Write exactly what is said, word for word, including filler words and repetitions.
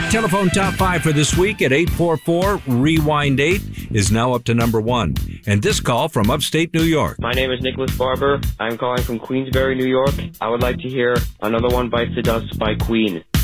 Telephone Top five for this week at eight four four, rewind eight is now up to number one. And this call from upstate New York. My name is Nicholas Barber. I'm calling from Queensbury, New York. I would like to hear Another One Bites the Dust by Queen.